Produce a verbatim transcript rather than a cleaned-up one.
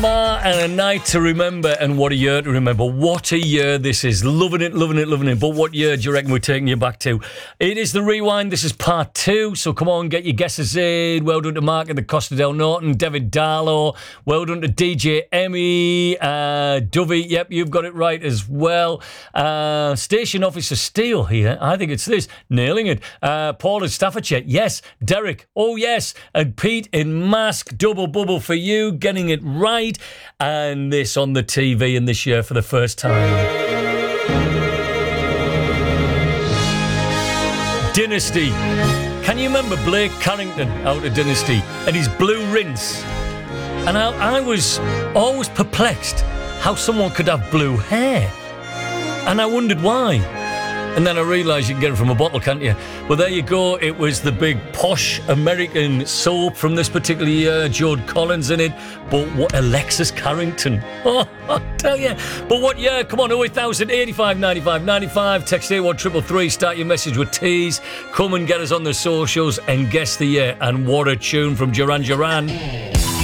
And a night to remember, and what a year to remember. What a year this is. Loving it, loving it, loving it. But what year do you reckon we're taking you back to? It is the Rewind. This is part two. So come on, get your guesses in. Well done to Mark at the Costa del Norton. David Darlow. Well done to D J Emmy. Uh, Dovey, yep, you've got it right as well. Uh, Station Officer Steele here. I think it's this. Nailing it. Uh, Paul in Staffordshire. Yes. Derek. Oh, yes. And Pete in Mask. Double bubble for you. Getting it right. And this on the T V in this year for the first time. Dynasty. Can you remember Blake Carrington out of Dynasty and his blue rinse? And I, I was always perplexed how someone could have blue hair. And I wondered why. And then I realised you can get it from a bottle, can't you? Well, there you go. It was the big posh American soap from this particular year. Jode Collins in it. But what, Alexis Carrington. Oh, I tell you. But what year? Come on, oh eight thousand, eighty-five, ninety-five, ninety-five. Text eight one three three. Start your message with T's. Come and get us on the socials and guess the year. And what a tune from Duran Duran.